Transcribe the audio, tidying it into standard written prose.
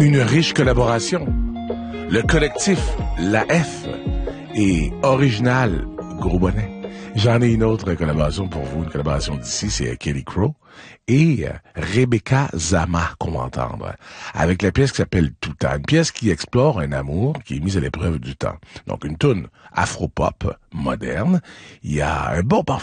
Une riche collaboration. Le collectif La F et Original Gros Bonnet. J'en ai une autre collaboration pour vous, une collaboration d'ici, c'est Kelly Crow et Rebecca Zama qu'on va entendre, avec la pièce qui s'appelle Tout temps, une pièce qui explore un amour qui est mis à l'épreuve du temps. Donc une toune afro-pop moderne, il y a un bon parfum